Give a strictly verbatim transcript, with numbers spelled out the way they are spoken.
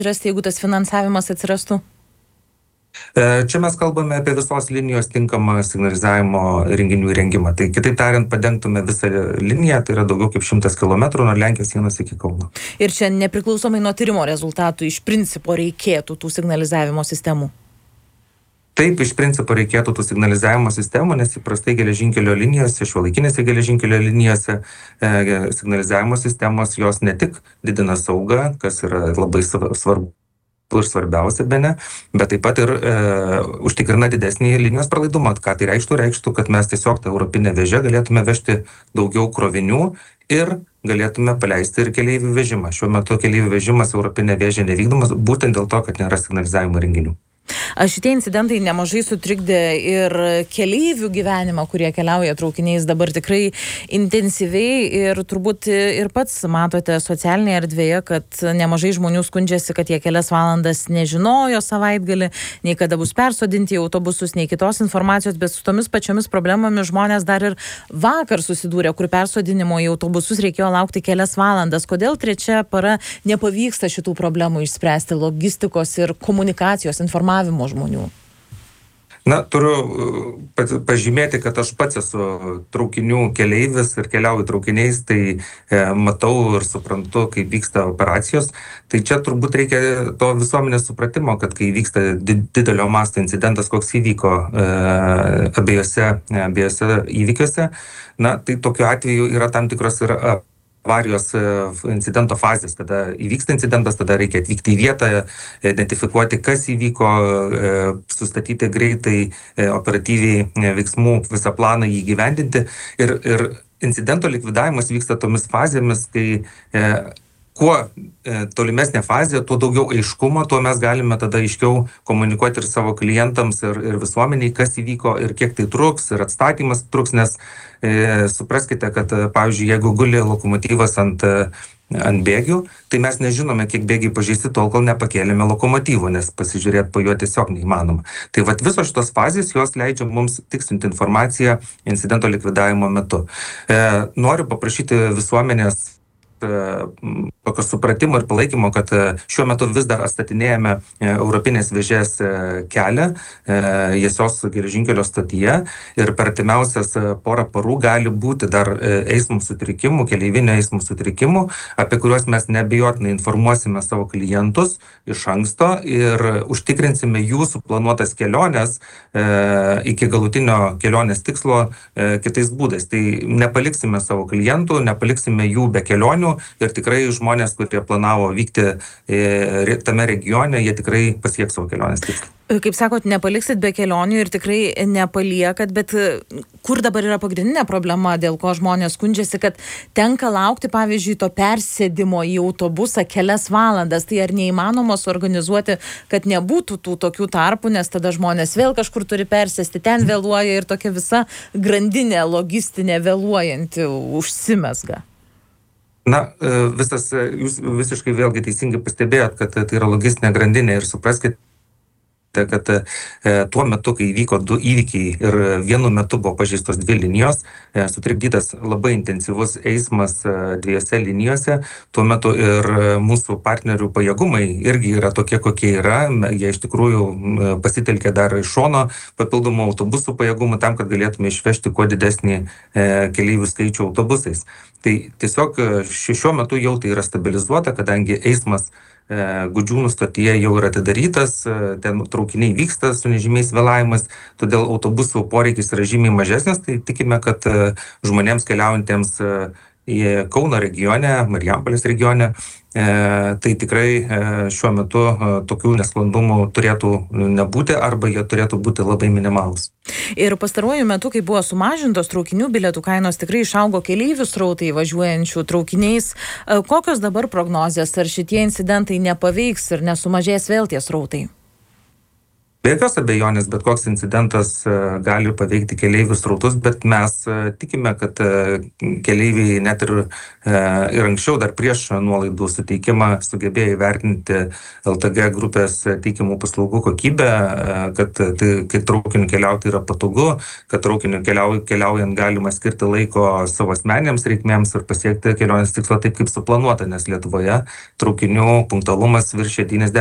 atsirasti, jeigu tas finansavimas atsirastų? Čia mes kalbame apie visos linijos tinkamą signalizavimo renginių įrengimą. Tai kitaip tariant, padengtume visą liniją, tai yra daugiau kaip šimtas kilometrų nuo Lenkijos sienos iki Kauno. Ir čia nepriklausomai nuo tyrimo rezultatų iš principo reikėtų tų signalizavimo sistemų? Taip, iš principo reikėtų tų signalizavimo sistemų, nes įprastai geležinkelio linijose, šiuolaikinėse geležinkelio linijose e, signalizavimo sistemos jos ne tik didina saugą, kas yra labai svarbu ir svarbiausia, bene, bet taip pat ir e, užtikrina didesnį linijos pralaidumą. Ką tai reikštų? Reikštų, kad mes tiesiog tą europinę vėžę galėtume vežti daugiau krovinių ir galėtume paleisti ir keleivių vežimą. Šiuo metu keleivių vežimas europinė vėžė nevykdomas būtent dėl to, kad nėra signalizavimo renginių. Šitie incidentai nemažai sutrikdė ir keleivių gyvenimą, kurie keliauja traukiniais dabar tikrai intensyviai ir turbūt ir pats matote socialinėje erdvėje, kad nemažai žmonių skundžiasi, kad jie kelias valandas nežinojo savaitgalį, nei kada bus persodinti į autobusus, nei kitos informacijos, bet su tomis pačiomis problemomis žmonės dar ir vakar susidūrė, kur persodinimo į autobusus reikėjo laukti kelias valandas. Kodėl trečia para nepavyksta šitų problemų išspręsti, logistikos ir komunikacijos informacijos žmonių? Na, turiu pažymėti, kad aš pats esu traukinių keleivis ir keliauju traukiniais, tai e, matau ir suprantu, kaip vyksta operacijos. Tai čia turbūt reikia to visuomenės supratimo, kad kai vyksta didelio masto incidentas, koks įvyko e, abiejose, abiejose įvykiuose, na, tai tokiu atveju yra tam tikros ir avarijos incidento fazės, kada įvyksta incidentas, tada reikia atvykti į vietą, identifikuoti, kas įvyko, sustatyti greitai, operatyviai veiksmų visą planą jį gyvendinti. Ir, ir incidento likvidavimas vyksta tomis fazėmis, kai e, kuo e, tolimesnė fazė, tuo daugiau aiškumo, tuo mes galime tada aiškiau komunikuoti ir savo klientams, ir, ir visuomeniai, kas įvyko ir kiek tai truks, ir atstatymas truks, nes e, supraskite, kad, pavyzdžiui, jeigu guli lokomotyvas ant, ant bėgių, tai mes nežinome, kiek bėgiai pažeisti tol, kol nepakėlėme lokomotyvų, nes pasižiūrėti po juo tiesiog neįmanoma. Tai vat visos šitos fazės, jos leidžia mums tikslinti informaciją incidento likvidavimo metu. E, noriu paprašyti visuomenės tokio supratimo ir palaikymo, kad šiuo metu vis dar atstatinėjame europinės vėžės kelią Jiesios geležinkelio stotyje ir per artimiausias porą parų gali būti dar eismo sutrikimų, keleivinio eismo sutrikimų, apie kuriuos mes neabejotinai informuosime savo klientus iš anksto ir užtikrinsime jų suplanuotas keliones iki galutinio kelionės tikslo kitais būdais. Tai nepaliksime savo klientų, nepaliksime jų be kelionių. Ir tikrai žmonės, kurie planavo vykti e, tame regione, jie tikrai pasieks savo kelionės tikslą. Kaip sakot, nepaliksit be kelionių ir tikrai nepaliekat, bet kur dabar yra pagrindinė problema, dėl ko žmonės skundžiasi, kad tenka laukti, pavyzdžiui, to persėdimo į autobusą kelias valandas. Tai ar neįmanoma suorganizuoti, kad nebūtų tų tokių tarpų, nes tada žmonės vėl kažkur turi persėsti, ten vėluoja ir tokia visa grandinė logistinė vėluojanti užsimesga. Na, visas, jūs visiškai vėlgi teisingai pastebėjot, kad tai yra logistinė grandinė ir supraskite, kad e, tuo metu, kai įvyko du įvykiai ir vienu metu buvo pažeistos dvi linijos, e, sutrikdytas labai intensyvus eismas e, dviejose linijose, tuo metu ir mūsų partnerių pajėgumai irgi yra tokie, kokie yra. Jie iš tikrųjų e, pasitelkė dar iš šono papildomų autobusų pajėgumų tam, kad galėtume išvežti kuo didesnį e, keleivių skaičių autobusais. Tai tiesiog šiuo metu jau tai yra stabilizuota, kadangi eismas Gudžiūnų stotyje jau yra atidarytas, ten traukiniai vyksta su nežymiais vėlavimas, todėl autobusų poreikis yra žymiai mažesnis, tai tikime, kad žmonėms keliaujantiems į Kauno regione, Marijampolės regione, tai tikrai šiuo metu tokių nesklandumų turėtų nebūti arba jie turėtų būti labai minimalūs. Ir pastaruoju metu, kai buvo sumažintos traukinių bilietų kainos, tikrai išaugo keleivių srautai važiuojančių traukiniais. Kokios dabar prognozės, ar šitie incidentai nepaveiks ir nesumažės vėl tie srautai? Be jokios abejonės, bet koks incidentas gali paveikti keleivių srautus, bet mes tikime, kad keleiviai net ir, ir anksčiau, dar prieš nuolaidų suteikimą, sugebėjo įvertinti L T G grupės teikiamų paslaugų kokybę, kad tai, kai traukiniu keliauti yra patogu, kad traukiniu keliau, keliaujant galima skirti laiko savo asmeniniams reikmėms ir pasiekti kelionės tikslą taip, kaip suplanuota, nes Lietuvoje traukinių punktualumas viršija devyniasdešimt